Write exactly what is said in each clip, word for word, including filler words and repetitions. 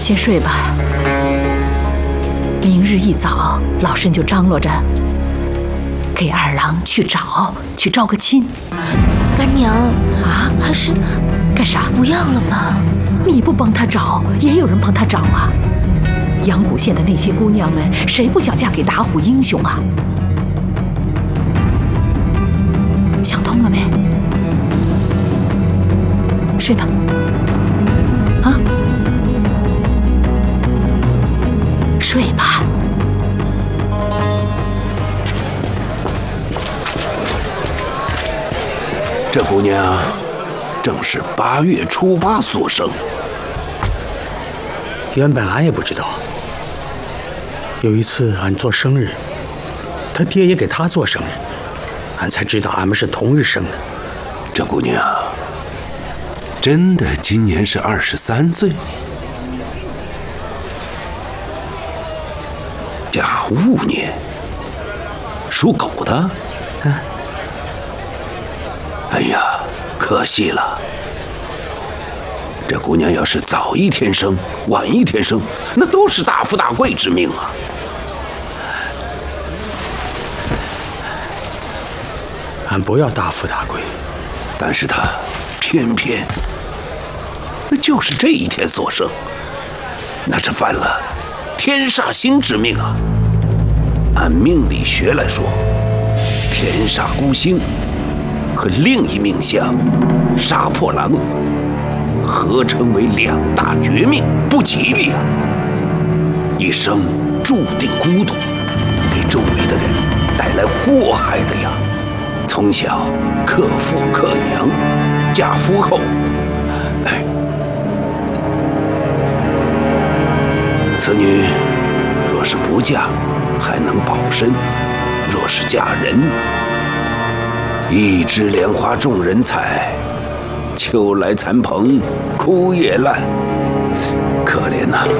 先睡吧。明日一早，老身就张罗着给二郎去找，去招个亲。 干娘啊， 还是干啥？ 不要了吧？ 你不帮他找，也有人帮他找啊。阳谷县的那些姑娘们，谁不想嫁给打虎英雄啊？想通了没？睡吧。啊，睡吧。 这姑娘正是八月初八所生。 原本俺也不知道。有一次俺做生日，他爹也给他做生日，俺才知道俺们是同日生的。 这姑娘真的今年是二十三岁。甲午年，属狗的。 嗯。 哎呀，可惜了。这姑娘要是早一天生，晚一天生，那都是大富大贵之命啊。 俺不要大富大贵， 但是她偏偏就是这一天所生，那是犯了天煞星之命啊。按命理学来说，天煞孤星和另一命相杀破狼合称为两大绝命，不吉利啊！一生注定孤独，给周围的人带来祸害的呀。从小克父克娘，嫁夫后，哎，此女若是不嫁，还能保身；若是嫁人，一枝莲花众人采，秋来残蓬枯叶烂，可怜呐、啊！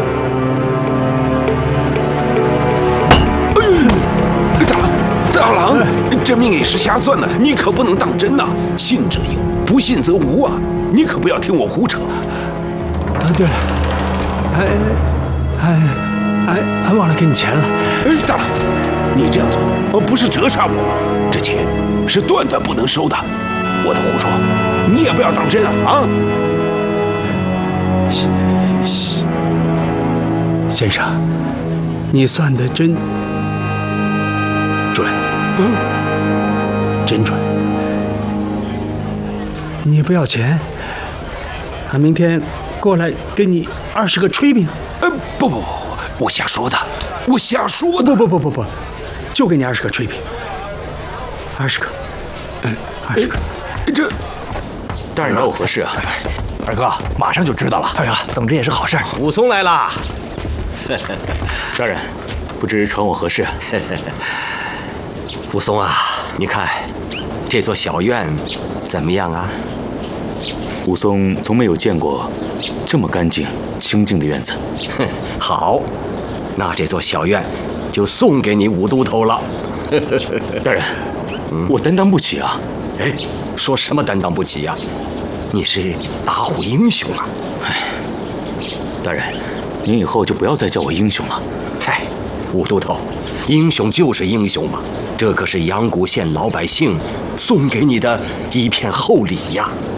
哎，大大郎，这命也是瞎算的，你可不能当真呐、啊！信则有，不信则无啊！你可不要听我胡扯。 啊，对了，哎哎哎，俺忘了给你钱了。 哎，大郎，你这样做不是折煞我吗？这钱是断断不能收的。我的胡说，你也不要当真啊！啊， 先生，你算的真准， 嗯， 真准。你不要钱，俺明天过来给你二十个炊饼。 呃，不不不，我瞎说的，我瞎说的。 不不不不不，就给你二十个炊饼，二十个，嗯，二十个。 这大人找我何事啊？ 二哥，马上就知道了。 哎呀，总之也是好事。武松来啦！大人，不知传我何事？ 武松啊，你看这座小院怎么样啊？ 武松从没有见过这么干净清静的院子。 哼，好，那这座小院就送给你武都头了。 大人，嗯、我担当不起啊！ 哎，说什么担当不起呀、啊？你是打虎英雄啊！ 哎，大人，您以后就不要再叫我英雄了。 嗨，武都头，英雄就是英雄嘛，这可是阳谷县老百姓送给你的一片厚礼呀。